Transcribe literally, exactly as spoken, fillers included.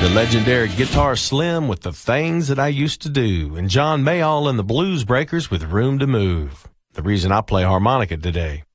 The legendary Guitar Slim with The Things That I Used to Do, and John Mayall and the Blues Breakers with Room to Move. The reason I play harmonica today.